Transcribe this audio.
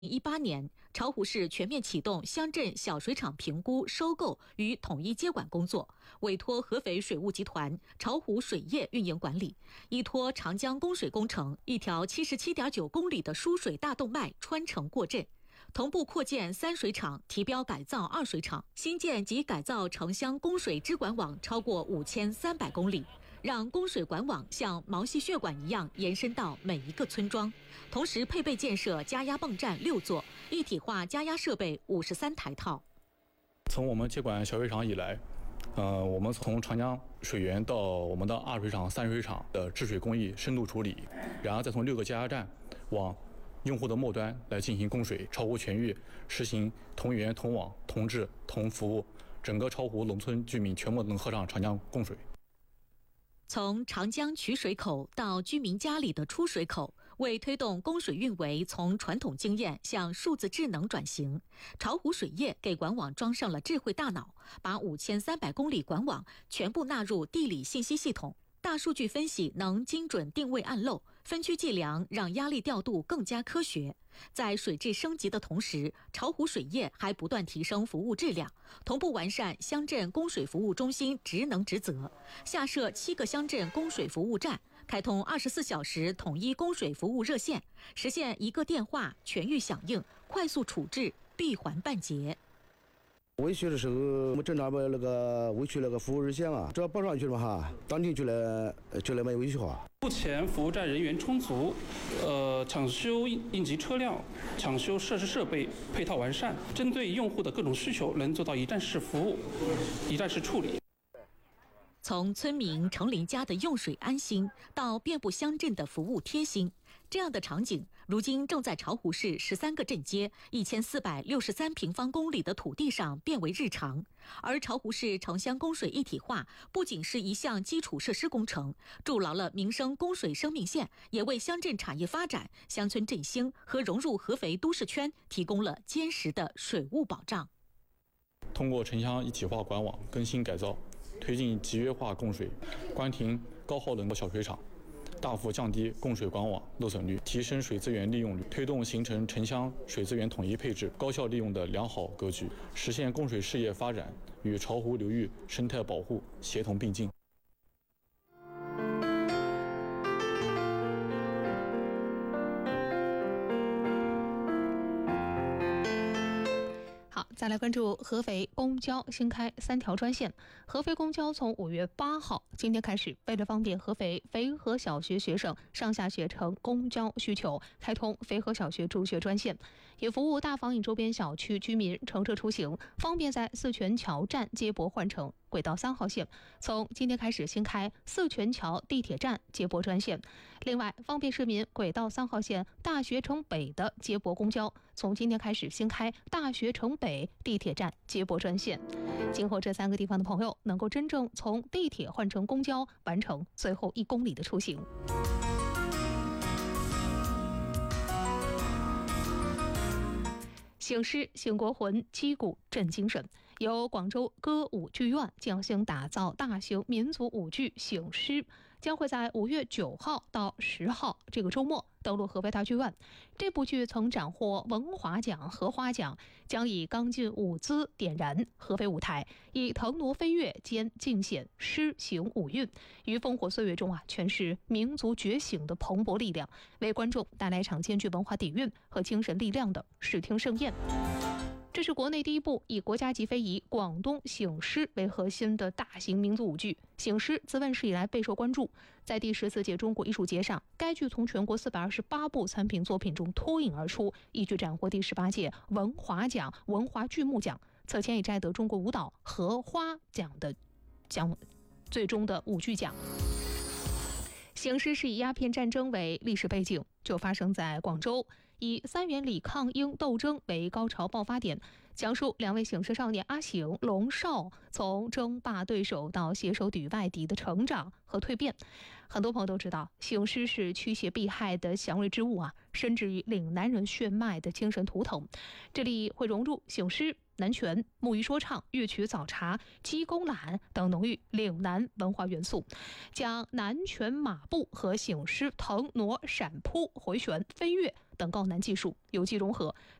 2018年，巢湖市全面启动乡镇小水厂评估、收购与统一接管工作，委托合肥水务集团巢湖水业运营管理，依托长江供水工程一条77.9公里的输水大动脉穿城过镇。同步扩建3水厂，提标改造2水厂，新建及改造城乡供水支管网超过5300公里，让供水管网像毛细血管一样延伸到每一个村庄。同时配备建设加压泵站6座，一体化加压设备53台套。 从我们接管小水厂以来，我们从长江水源到我们的2水厂、3水厂的治水工艺深度处理，然后再从6个加压站往用户的末端来进行供水，巢湖全域实行同源同网同治同服务，整个巢湖农村居民全部能喝上长江供水。 从长江取水口到居民家里的出水口，为推动供水运维从传统经验向数字智能转型，巢湖水业给管网装上了智慧大脑，把5300公里管网全部纳入地理信息系统。大数据分析能精准定位暗漏，分区计量让压力调度更加科学。在水质升级的同时，巢湖水业还不断提升服务质量，同步完善乡镇供水服务中心职能职责，下设7个乡镇供水服务站，开通24小时统一供水服务热线，实现1个电话全域响应，快速处置，闭环办结。 维修的时候，我们正常把那个维修那个服务热线啊，只要报上去了嘛哈，当天就来买维修啊。 目前服务站人员充足，抢修应急车辆、抢修设施设备配套完善，针对用户的各种需求，能做到一站式服务、一站式处理。 从村民城邻家的用水安心，到遍布乡镇的服务贴心，这样的场景如今正在巢湖市13个镇街、1463平方公里的土地上变为日常。而巢湖市城乡供水一体化不仅是一项基础设施工程，筑牢了民生供水生命线，也为乡镇产业发展、乡村振兴和融入合肥都市圈提供了坚实的水务保障。 通过城乡一体化管网更新改造，推进集约化供水，关停高耗能的小水厂，大幅降低供水管网漏损率，提升水资源利用率，推动形成城乡水资源统一配置、高效利用的良好格局，实现供水事业发展与巢湖流域生态保护协同并进。 再来关注合肥公交新开3条专线。合肥公交从5月8号今天开始，为了方便合肥肥河小学学生上下学乘公交需求，开通肥河小学助学专线，也服务大房驿周边小区居民乘车出行，方便在四泉桥站接驳换乘。轨道3号线从今天开始新开四泉桥地铁站接驳专线。另外，方便市民轨道3号线大学城北的接驳公交，从今天开始新开大学城北地铁站接驳专线。今后这3个地方的朋友能够真正从地铁换乘公交，完成最后1公里的出行。醒狮醒国魂，击鼓振精神。由广州歌舞剧院匠心打造大型民族舞剧《醒狮》，将会在5月9号到10号这个周末登陆合肥大剧院。这部剧曾斩获文华奖、荷花奖，将以刚劲舞姿点燃合肥舞台，以腾挪飞跃兼尽显狮形舞韵，于烽火岁月中诠释民族觉醒的蓬勃力量，为观众带来一场兼具文化底蕴和精神力量的视听盛宴。这是国内第一部以国家级非遗广东醒狮为核心的大型民族舞剧。醒狮自问世以来备受关注，在第14届中国艺术节上，该剧从全国428部参评作品中脱颖而出，一举斩获第18届文华奖文华剧目奖，此前也摘得中国舞蹈荷花奖的最终的舞剧奖。醒狮是以鸦片战争为历史背景，就发生在广州，以三元里抗英斗争为高潮爆发点，讲述2位醒狮少年阿醒、龙少从争霸对手到携手抵御外敌的成长和蜕变。很多朋友都知道，醒狮是驱邪避害的祥瑞之物深植于岭南人血脉的精神图腾。这里会融入醒狮、 南拳、木鱼说唱、乐曲早茶、鸡公榄等浓郁岭南文化元素，将南拳马步和醒狮腾挪闪扑回旋飞跃等高难技术有机融合，